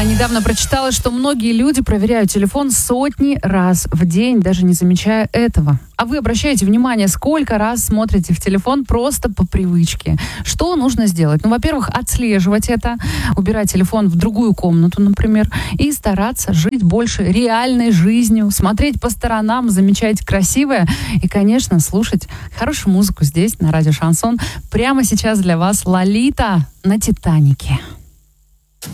Недавно прочитала, что многие люди проверяют телефон сотни раз в день, даже не замечая этого. А вы обращаете внимание, сколько раз смотрите в телефон просто по привычке? Что нужно сделать? Ну, во-первых, отслеживать это, убирать телефон в другую комнату, например, и стараться жить больше реальной жизнью, смотреть по сторонам, замечать красивое и, конечно, слушать хорошую музыку здесь, на радио Шансон. Прямо сейчас для вас Лолита на «Титанике».